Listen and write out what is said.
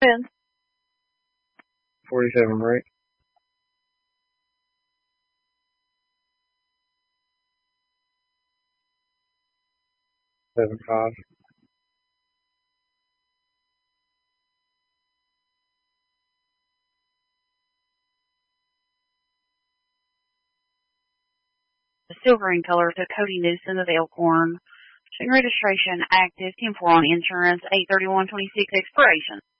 When? 47 break. Seven five. The silver in color to Cody Newsom of Elkhorn. Registration active, 10-4 on insurance, 8/31/26 expiration.